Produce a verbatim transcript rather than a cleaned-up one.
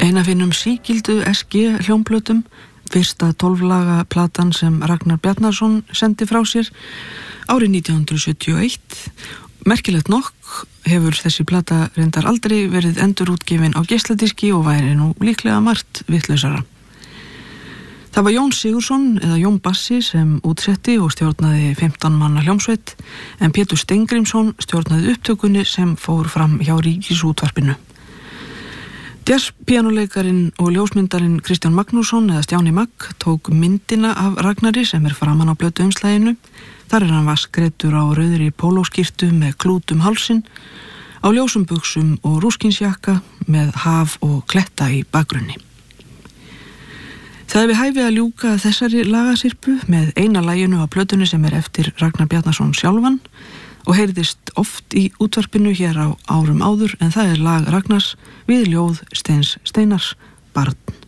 Ein af hinum sígildu S G hljómplötum, fyrsta tólflaga platan sem Ragnar Bjarnason sendi frá sér árið nítján hundruð sjötíu og eitt. Merkilegt nokk hefur þessi plata reyndar aldrei verið endurútgefin á geisladiski og væri nú líklega margt vitlausara. Það var Jón Sigurðsson eða Jón Bassi sem útsetti og stjórnaði fimmtán manna hljómsveit, en Pétur Steingrímsson stjórnaði upptökunni sem fór fram hjá Ríkisútvarpinu. Jazzpíanóleikarin og ljósmyndarinn Kristján Magnússon eða Stjáni Magg tók myndina af Ragnari sem er framan á plötuumslaginu. Þar er hann vaskreiddur á rauðri pólóskyrtu með klút um hálsinn, á ljósum buxum og rúskinsjakka með haf og kletta í bakgrunni. Það er við hæfi að ljúka þessari lagasirpu með eina laginu á plötunni sem er eftir Ragnar Bjarnason sjálfan og heyrðist oft í útvarpinu hér á árum áður, en það er lag Ragnars við ljóð Steins Steinars, Barn.